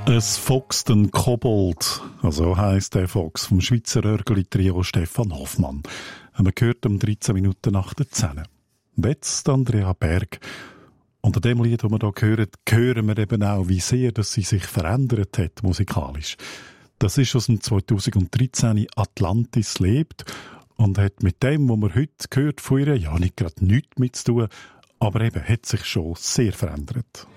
Es foxt ein Kobold, so heisst der Fox vom Schweizer Örgeli-Trio Stefan Hoffmann. Man hört um 13 Minuten nach der 10. Und jetzt Andrea Berg. Unter dem Lied, das wir hier hören wir eben auch, wie sehr dass sie sich verändert hat musikalisch. Das ist aus dem 2013 «Atlantis lebt» und hat mit dem, was man heute hört von ihr, ja nicht gerade nichts mit zu tun, aber eben hat sich schon sehr verändert.